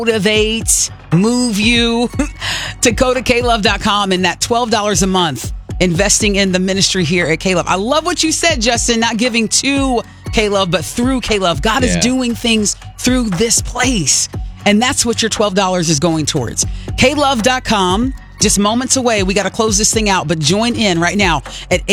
motivate, move you to go to klove.com and that $12 a month investing in the ministry here at K-Love. I love what you said, Justin, not giving to K-Love, but through K-Love. God is doing things through this place. And that's what your $12 is going towards. klove.com, just moments away. We got to close this thing out, but join in right now at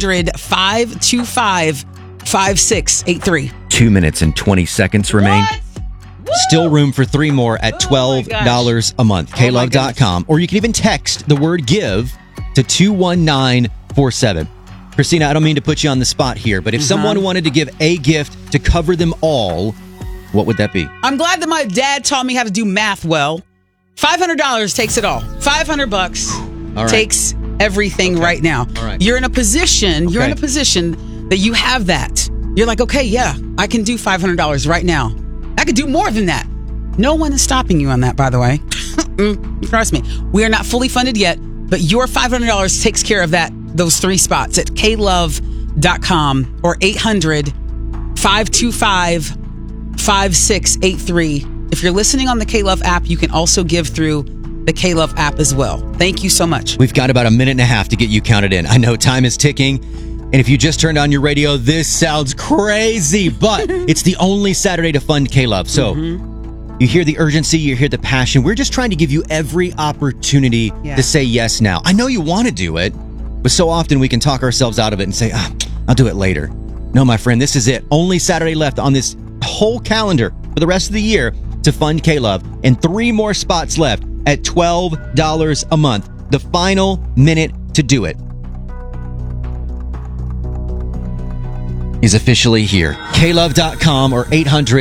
800-525-5683. 2 minutes and 20 seconds remain. What? Still room for 3 more at $12 a month. klove.com. Or you can even text the word give to 21947. Christina, I don't mean to put you on the spot here, but if someone wanted to give a gift to cover them all, what would that be? I'm glad that my dad taught me how to do math well. $500 takes it all. $500 takes everything right now. All right. You're in a position that you have that. You're like, okay, yeah, I can do $500 right now. I could do more than that. No one is stopping you on that, by the way. Trust me. We are not fully funded yet, but your $500 takes care of those 3 spots at klove.com or 800-525-5683. If you're listening on the K-Love app, you can also give through the K-Love app as well. Thank you so much. We've got about a minute and a half to get you counted in. I know time is ticking. And if you just turned on your radio, this sounds crazy, but it's the only Saturday to fund K-Love. So you hear the urgency, you hear the passion. We're just trying to give you every opportunity to say yes now. I know you want to do it, but so often we can talk ourselves out of it and say, I'll do it later. No, my friend, this is it. Only Saturday left on this whole calendar for the rest of the year to fund K-Love. And 3 more spots left at $12 a month. The final minute to do it is officially here. klove.com or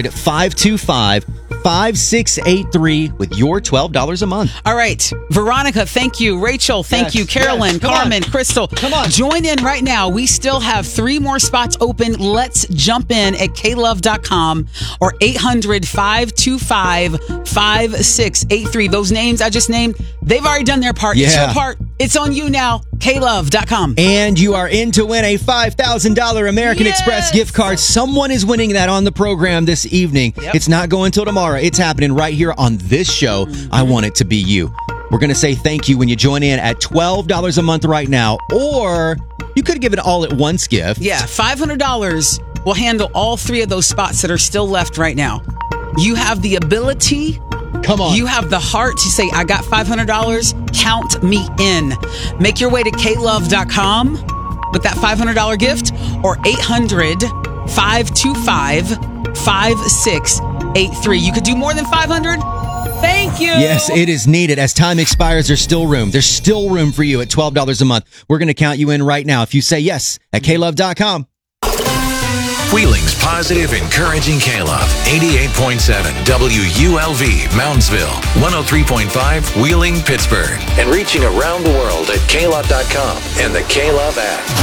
800-525-5683 with your $12 a month. All right. Veronica, thank you. Rachel, thank you. Carolyn, Carmen, Crystal. Come on. Join in right now. We still have 3 more spots open. Let's jump in at klove.com or 800-525-5683. Those names I just named, they've already done their part. It's your part. It's on you now. klove.com. And you are in to win a $5,000 American Express gift card. Someone is winning that on the program this evening. It's not going till tomorrow. It's happening right here on this show. I want it to be you. We're going to say thank you when you join in at $12 a month right now. Or you could give it all at once gift. Yeah, $500 will handle all 3 of those spots that are still left right now. You have the ability. Come on. You have the heart to say, I got $500. Count me in. Make your way to klove.com with that $500 gift or 800-525-5683. You could do more than 500. Thank you. Yes, it is needed. As time expires, there's still room. There's still room for you at $12 a month. We're going to count you in right now if you say yes at klove.com. Wheeling's positive, encouraging K-Love. 88.7 WULV, Moundsville. 103.5 Wheeling, Pittsburgh. And reaching around the world at klove.com and the K-Love app.